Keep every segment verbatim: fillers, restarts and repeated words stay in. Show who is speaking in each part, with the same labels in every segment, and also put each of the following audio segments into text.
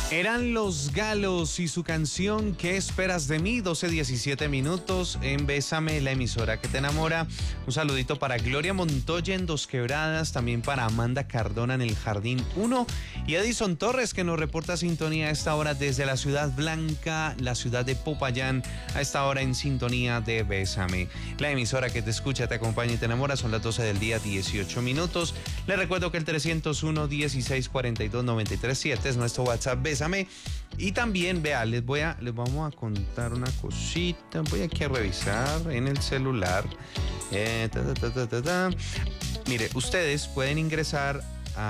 Speaker 1: Eran Los Galos y su canción ¿Qué esperas de mí? doce diecisiete minutos en Bésame, la emisora que te enamora. Un saludito para Gloria Montoya en Dos Quebradas, también para Amanda Cardona en el Jardín uno y Edison Torres, que nos reporta sintonía a esta hora desde la Ciudad Blanca, la ciudad de Popayán, a esta hora en sintonía de Bésame. La emisora que te escucha, te acompaña y te enamora. Son las doce del día, dieciocho minutos. Les recuerdo que el trescientos uno, dieciséis cuarenta y dos, noventa y tres siete es nuestro WhatsApp Bésame. Y también, vea, les voy a, les vamos a contar una cosita. Voy aquí a revisar en el celular. Eh, ta, ta, ta, ta, ta. Mire, ustedes pueden ingresar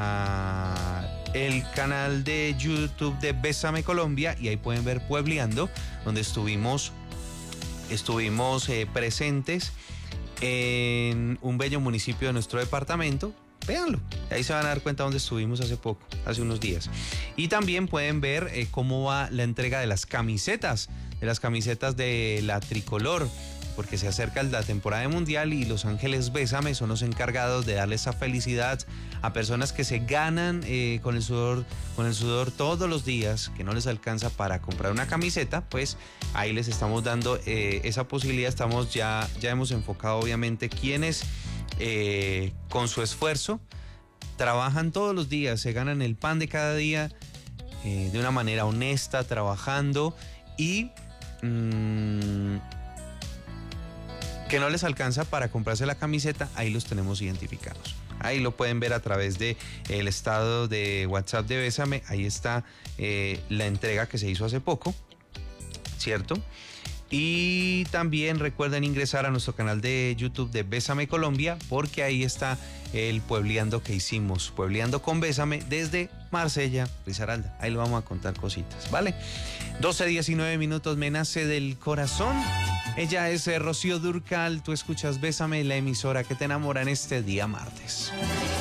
Speaker 1: a el canal de YouTube de Bésame Colombia y ahí pueden ver Puebleando, donde estuvimos, estuvimos eh, presentes en un bello municipio de nuestro departamento. Véanlo, ahí se van a dar cuenta dónde estuvimos hace poco, hace unos días. Y también pueden ver eh, cómo va la entrega de las camisetas, de las camisetas de la tricolor, porque se acerca la temporada mundial y Los Ángeles Bésame son los encargados de darle esa felicidad a personas que se ganan eh, con el sudor, con el sudor todos los días, que no les alcanza para comprar una camiseta. Pues ahí les estamos dando eh, esa posibilidad. Estamos ya, ya hemos enfocado obviamente quienes eh, con su esfuerzo trabajan todos los días, se ganan el pan de cada día eh, de una manera honesta, trabajando y mmm, que no les alcanza para comprarse la camiseta. Ahí los tenemos identificados. Ahí lo pueden ver a través de el estado de WhatsApp de Bésame. Ahí está eh, la entrega que se hizo hace poco, ¿cierto? Y también recuerden ingresar a nuestro canal de YouTube de Bésame Colombia, porque ahí está el puebleando que hicimos, puebleando con Bésame desde Marsella, Risaralda. Ahí le vamos a contar cositas, ¿vale? doce diecinueve minutos, me nace del corazón. Ella es eh, Rocío Dúrcal, tú escuchas Bésame, la emisora que te enamora en este día martes.